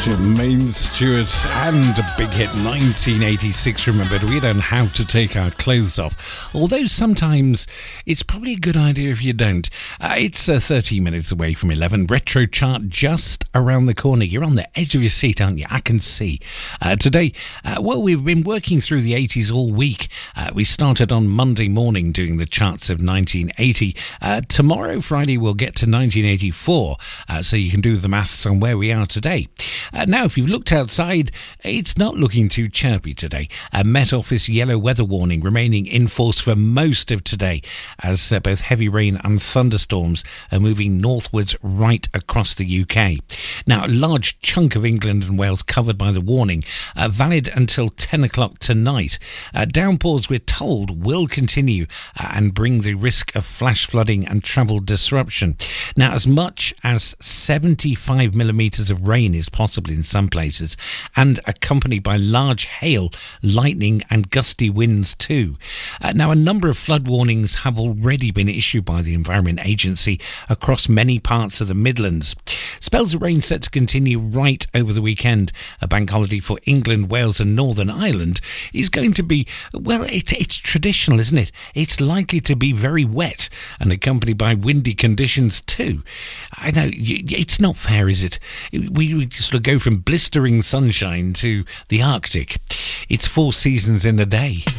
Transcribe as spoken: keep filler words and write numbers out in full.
Jermaine Stewart and a big hit nineteen eighty-six. Remembered, we don't have to take our clothes off, although sometimes it's probably a good idea if you don't. Uh, it's uh, thirty minutes away from eleven. Retro chart just around the corner. You're on the edge of your seat, aren't you? I can see. Uh, today, uh, well, we've been working through the eighties all week. Uh, we started on Monday morning doing the charts of nineteen eighty. Uh, tomorrow, Friday, we'll get to nineteen eighty-four, uh, so you can do the maths on where we are today. Uh, now, if you've looked outside, it's not looking too chirpy today. A Met Office yellow weather warning remaining in force for most of today, as uh, both heavy rain and thunderstorms are moving northwards right across the U K. Now, a large chunk of England and Wales covered by the warning, uh, valid until ten o'clock tonight. Uh, downpours, we're told, will continue uh, and bring the risk of flash flooding and travel disruption. Now, as much as seventy-five millimetres of rain is possible in some places, and accompanied by large hail, lightning and gusty winds too. Uh, now, a number of flood warnings have already been issued by the Environment Agency across many parts of the Midlands. Spells of rain set to continue right over the weekend. A bank holiday for England, Wales and Northern Ireland is going to be, well, it, it's traditional, isn't it? It's likely to be very wet and accompanied by windy conditions too. I know, it's not fair, is it? We, we sort of go from blistering sunshine to the Arctic. It's four seasons in a day.